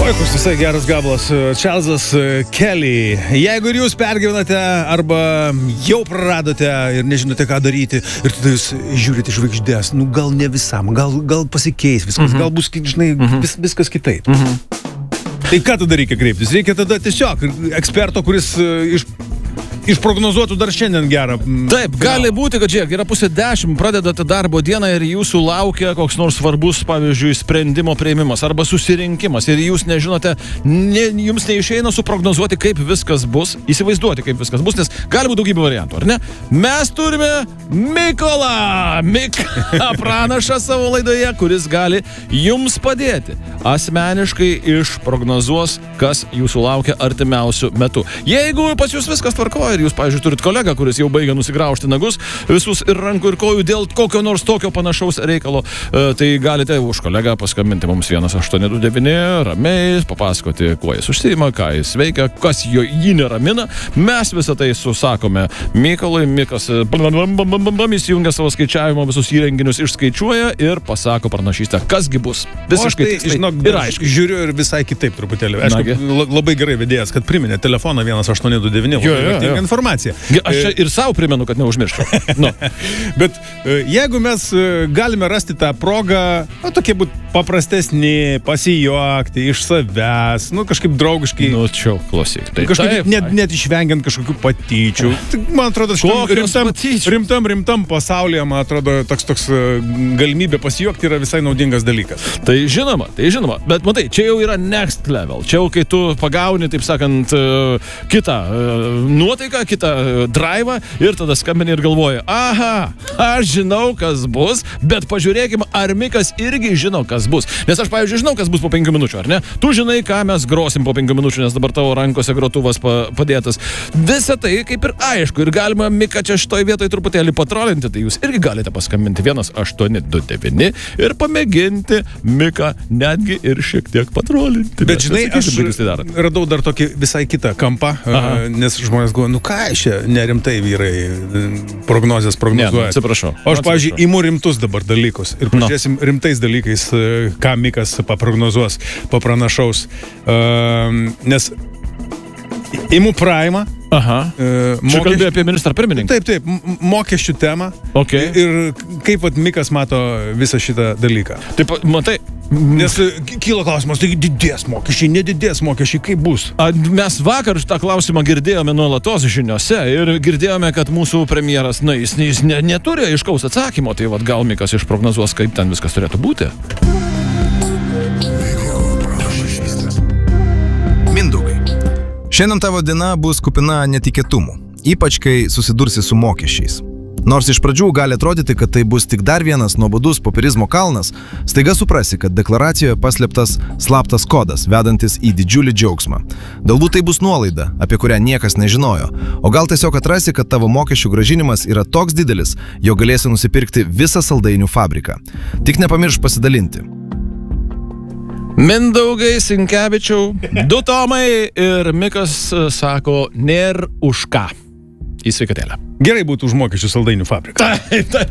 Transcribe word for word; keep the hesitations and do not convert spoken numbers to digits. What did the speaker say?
Puikus, visai geras gabalas, Čarlzas Kelly. Jeigu ir jūs pergyvenate arba jau praradote ir nežinote, ką daryti, ir tada jūs žiūrite žvaigždės, nu gal ne visam, gal, gal pasikeis viskas, mm-hmm. gal bus, žinai, mm-hmm. vis, viskas kitaip. Mm-hmm. Tai ką tada reikia kreiptis? Reikia tada tiesiog eksperto, kuris iš... išprognozuotų dar šiandien gerą. Taip, gali būti, kad žiūrėk, yra pusė dešimt, pradedate darbo dieną ir jūsų laukia koks nors svarbus, pavyzdžiui, sprendimo priėmimas arba susirinkimas ir jūs nežinote, ne, jums neišeina suprognozuoti, kaip viskas bus, įsivaizduoti, kaip viskas bus, nes gali būti daugybė variantų, ar ne? Mes turime Mykolą, Mika pranašą savo laidoje, kuris gali jums padėti. Asmeniškai išprognozuos, kas jūsų laukia artimiausių metų. Jeigu pas jūs viskas tvarkoja, ir jūs, pavyzdžiui, turit kolegą, kuris jau baigia nusigraužti nagus visus ir rankų ir kojų dėl kokio nors tokio panašaus reikalo, tai galite už kolegą paskambinti mums vienas aštuoni du devyni, ramiai, papasakoti, kuo jis užsiima, ką jis veikia, kas jo jį neramina. Mes visą tai susakome Mykolui, Mikas įsijungia savo skaičiavimo visus įrenginius, išskaičiuoja ir pasako pranašystę, kasgi bus. Visiškai tai, žinok, ir aišku, žiūriu ir visai kitaip truputėlį. Aišku, labai gerai vedėjas, kad priminė telefoną vienas aštuoni du devyni. Jo, jo, jo. Informacija. Aš čia ir savo primenu, kad neužmirščiau. No. Bet jeigu mes galime rasti tą progą, nu, tokie būt paprastesni, pasijuokti iš savęs, nu, kažkaip draugiškai. Nu, čia, klausyk. Tai, kažkaip taip, net, net išvengiant kažkokių patyčių. Man atrodo, šitam rimtam, rimtam, rimtam pasaulyje, man atrodo, toks, toks galimybė pasijuokti yra visai naudingas dalykas. Tai žinoma, tai žinoma. Bet matai, čia jau yra next level. Čia jau, kai tu pagauni, taip sakant, kitą nuotaiką, kitą drivą ir tada skambini ir galvoji, aha, aš žinau, kas bus, bet pažiūrėkim, ar Mikas irgi žino, kas bus. Nes aš, pavyzdžiui, žinau, kas bus po penkių minučių, ar ne? Tu žinai, ką mes grosim po penkių minučių, nes dabar tavo rankose grotuvas padėtas. Visa tai kaip ir aišku ir galima Miką čia šitoj vietoj truputėlį patrolinti, tai jūs irgi galite paskambinti vienas aštuoni du devyni ir pamėginti Miką netgi ir šiek tiek patrolinti. Bet žinai, aš radau dar tokį visai kitą kampą, Aha. nes žmonės galvoja, nu ką čia nerimtai vyrai prognozės prognozuoja. Ne, atsiprašau. O aš, pavyzdžiui, imu rimtus dabar dalykus ir pažiūrėsim no. rimtais dalykais, ką Mikas paprognozuos, papranašaus. Uh, nes imu Prime. Aha. Uh, Čia kalbėjo apie ministrą pirmininką. Taip, taip, m- mokesčių temą. Okay. Ir kaip vat Mikas mato visą šitą dalyką. Taip, matai. Nes kyla klausimas, tai didės mokesčiai, nedidės mokesčiai, kaip bus? A, mes vakar tą klausimą girdėjome nuolatos žiniose ir girdėjome, kad mūsų premjeras, na, jis, jis ne, neturi aiškaus atsakymo, tai vat gal Mikas išprognozuos, kaip ten viskas turėtų būti. Mindaugai, šiandien tavo diena bus kupina netikėtumų, ypač kai susidursi su mokesčiais. Nors iš pradžių gali atrodyti, kad tai bus tik dar vienas nuobodus popierizmo kalnas, staiga suprasi, kad deklaracijoje paslėptas slaptas kodas, vedantis į didžiulį džiaugsmą. Galbūt tai bus nuolaida, apie kurią niekas nežinojo, o gal tiesiog atrasi, kad tavo mokesčių grąžinimas yra toks didelis, jog galėsi nusipirkti visą saldainių fabriką. Tik nepamiršk pasidalinti. Mindaugai, Sinkevičiau, du Tomai ir Mikas sako, nėr už ką. Į sveikatėlę. Gerai būtų už mokesčių saldainių fabriką. Taip, taip.